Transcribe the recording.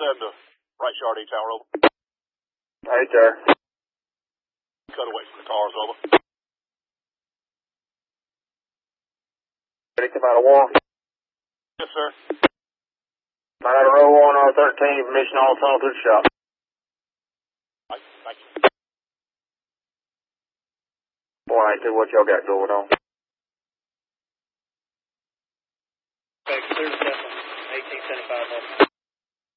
7 to right Chardee Tower, over. Right there. Cut away from the cars, over. Ready to come out of war? Yes, sir. I'm out of row 1 R13, permission all tunnel to the shop. Thank you. 492, what y'all got going on?